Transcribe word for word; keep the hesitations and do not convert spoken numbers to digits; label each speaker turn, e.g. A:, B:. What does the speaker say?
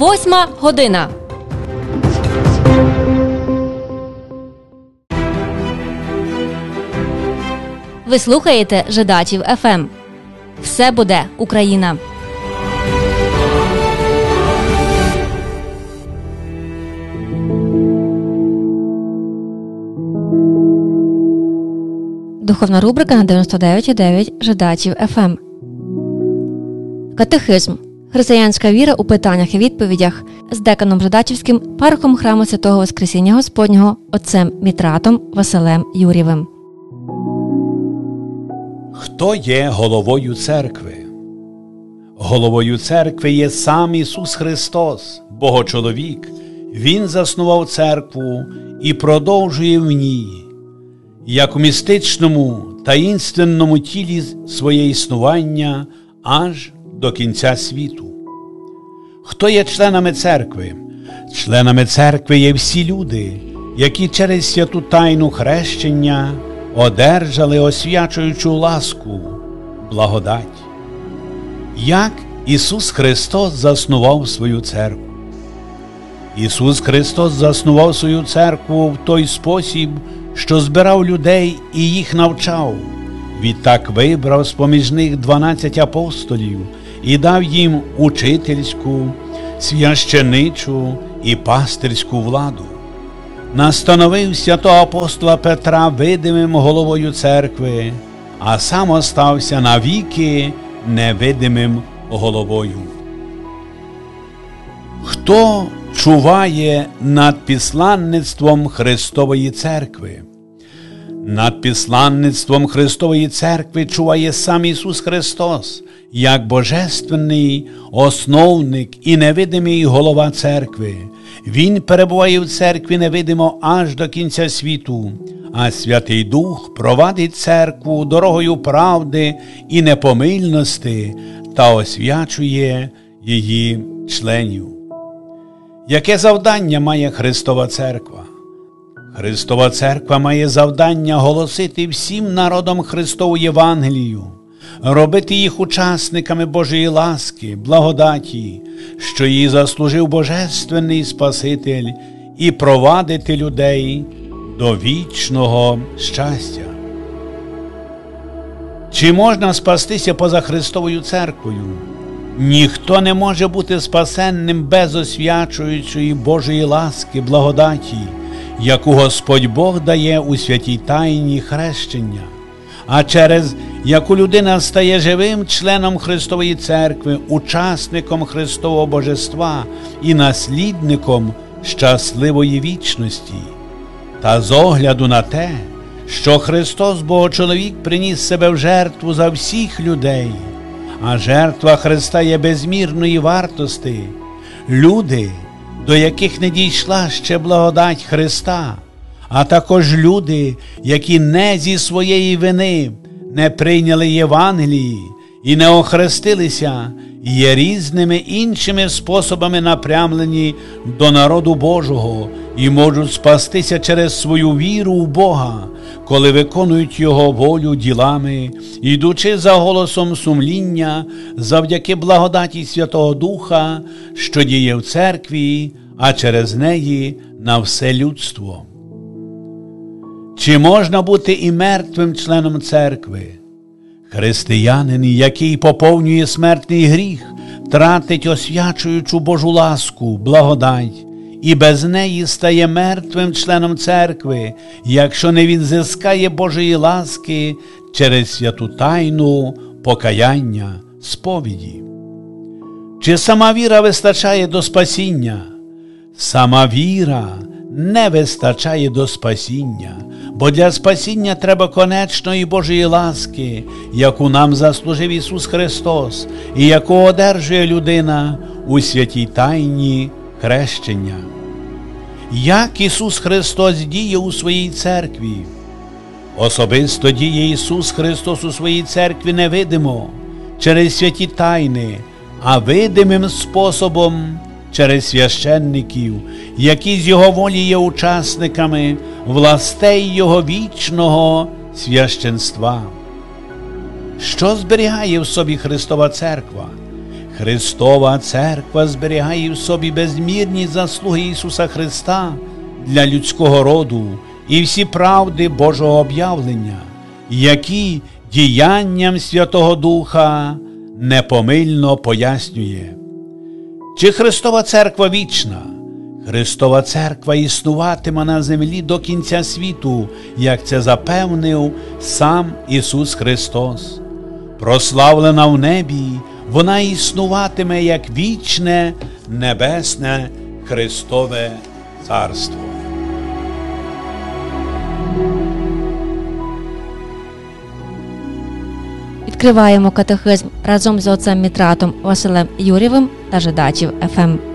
A: Восьма година. Ви слухаєте Жидачів еф ем. Все буде Україна. Духовна рубрика на дев'яносто дев'ять і дев'ять Жидачів еф ем. Катехизм. Християнська віра у питаннях і відповідях з деканом Жидачівським, парохом храму Святого Воскресіння Господнього, отцем Мітратом Василем Юрєвим.
B: Хто є головою церкви? Головою церкви є сам Ісус Христос, Богочоловік. Він заснував церкву і продовжує в ній, як у містичному таїнственному тілі своє існування аж до кінця світу. Хто є членами церкви? Членами церкви є всі люди, які через святу тайну хрещення одержали освячуючу ласку, благодать. Як Ісус Христос заснував свою церкву? Ісус Христос заснував свою церкву в той спосіб, що збирав людей і їх навчав. Відтак вибрав з-поміж них дванадцять апостолів і дав їм учительську, священичу і пастирську владу. Настановив святого апостола Петра видимим головою церкви, а сам остався навіки невидимим головою. Хто чуває над післанництвом Христової церкви? Над післанництвом Христової церкви чуває сам Ісус Христос, як божественний основник і невидимий голова церкви. Він перебуває в церкві невидимо аж до кінця світу, а Святий Дух провадить церкву дорогою правди і непомильності та освячує її членів. Яке завдання має Христова церква? Христова церква має завдання голосити всім народам Христову Євангелію, робити їх учасниками Божої ласки, благодаті, що її заслужив Божественний Спаситель, і провадити людей до вічного щастя. Чи можна спастися поза Христовою церквою? Ніхто не може бути спасенним без освячуючої Божої ласки, благодаті, яку Господь Бог дає у святій тайні хрещення, а через яку людина стає живим членом Христової церкви, учасником Христового божества і наслідником щасливої вічності. Та з огляду на те, що Христос Богочоловік приніс себе в жертву за всіх людей, а жертва Христа є безмірної вартості, люди, до яких не дійшла ще благодать Христа, а також люди, які не зі своєї вини не прийняли Євангелії і не охрестилися, є різними іншими способами напрямлені до народу Божого і можуть спастися через свою віру в Бога, коли виконують Його волю ділами, ідучи за голосом сумління, завдяки благодаті Святого Духа, що діє в церкві, а через неї на все людство. Чи можна бути і мертвим членом церкви? Християнин, який поповнює смертний гріх, тратить освячуючу Божу ласку, благодать, і без неї стає мертвим членом церкви, якщо не він зискає Божої ласки через святу тайну покаяння, сповіді. Чи сама віра вистачає до спасіння? Сама віра не вистачає до спасіння, бо для спасіння треба конечної Божої ласки, яку нам заслужив Ісус Христос і яку одержує людина у святій тайні хрещення. Як Ісус Христос діє у своїй церкві? Особисто діє Ісус Христос у своїй церкві невидимо, через святі тайни, а видимим способом через священників, які з Його волі є учасниками властей Його вічного священства. Що зберігає в собі Христова церква? Христова Церква зберігає в собі безмірні заслуги Ісуса Христа для людського роду і всі правди Божого об'явлення, які діянням Святого Духа непомильно пояснює. Чи Христова Церква вічна? Христова Церква існуватиме на землі до кінця світу, як це запевнив сам Ісус Христос. Прославлена в небі, вона існуватиме як вічне небесне Христове Царство.
A: Відкриваємо катехизм разом з отцем Мітратом Василем Юрєвим та Жидачів еф ем.